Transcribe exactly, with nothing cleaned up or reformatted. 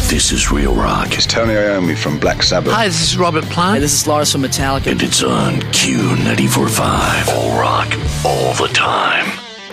This is Real Rock. It's Tony Iommi from Black Sabbath. Hi, this is Robert Plant. Hey, this is Lars from Metallica. And it's on Q ninety-four point five. All rock, all the time.